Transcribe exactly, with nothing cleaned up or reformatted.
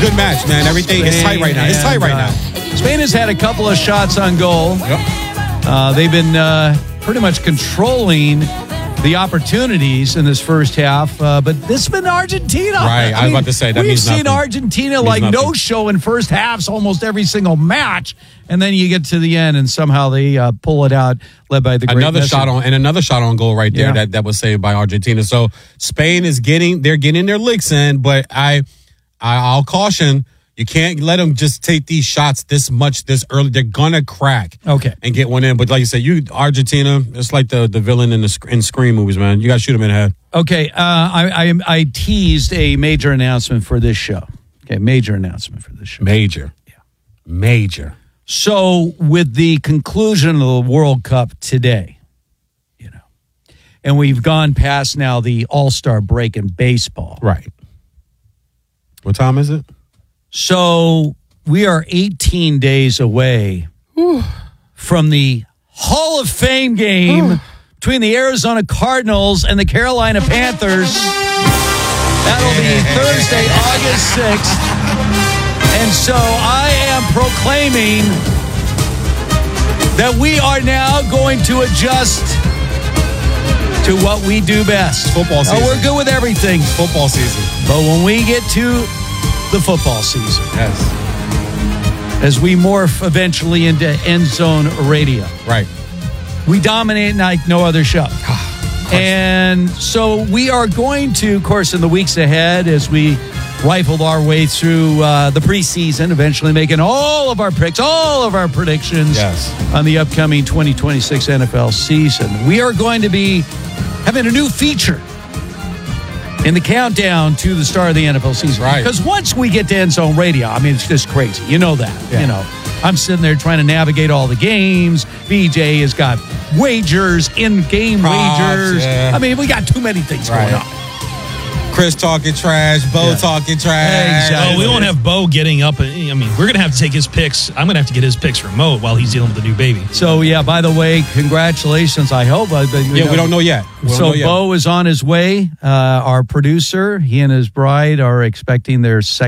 good match, man. Everything is tight right now. It's tight right now. Spain has had a couple of shots on goal. Yep. Uh, they've been uh, pretty much controlling the opportunities in this first half, uh, but this has been Argentina. Right, I, I was about to say, that we've means seen nothing. Argentina Means like nothing. no show in first halves almost every single match, and then you get to the end and somehow they uh, pull it out, led by the great Another Messi. shot on and another shot on goal right there Yeah. that, that was saved by Argentina. So Spain is getting they're getting their licks in, but I, I I'll caution. You can't let them just take these shots this much this early. They're gonna crack, Okay. and get one in. But like you said, you Argentina, it's like the, the villain in the sc- in Scream movies, man. You got to shoot him in the head. Okay, uh, I, I I teased a major announcement for this show. Okay, major announcement for this show. Major, yeah, major. So, with the conclusion of the World Cup today, you know, and we've gone past now the All-Star break in baseball. Right. What time is it? So, we are eighteen days away from the Hall of Fame game between the Arizona Cardinals and the Carolina Panthers. That'll be Thursday, August sixth. And so I am proclaiming that we are now going to adjust to what we do best. Football season. Oh, we're good with everything. Football season. But when we get to the football season, Yes. as we morph eventually into end zone radio, Right. we dominate like no other show. And so we are going to, of course, in the weeks ahead, as we rifled our way through uh, the preseason, eventually making all of our picks, all of our predictions Yes. on the upcoming twenty twenty-six N F L season. We are going to be having a new feature in the countdown to the start of the N F L season. Right. Because once we get to end zone radio, I mean, it's just crazy. You know that. Yeah. You know, I'm sitting there trying to navigate all the games. B J has got wagers, in-game Props, wagers. yeah. I mean, we got too many things Right. going on. Chris talking trash, Bo Yeah. talking trash. Exactly. Oh, we won't have Bo getting up. I mean, we're going to have to take his picks. I'm going to have to get his picks remote while he's dealing with the new baby. So, yeah, by the way, congratulations, I hope. Uh, but, you Yeah, we don't know yet. We don't So, know yet. Bo is on his way. Uh, our producer, he and his bride are expecting their second.